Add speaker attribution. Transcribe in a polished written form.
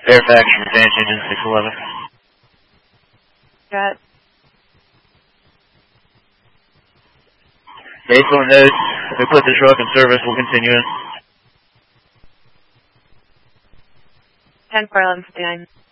Speaker 1: Fairfax, Advance Engine 611.
Speaker 2: Got
Speaker 1: Based on those, if we put the truck in service, we'll continue in.
Speaker 2: 10-4-11-59.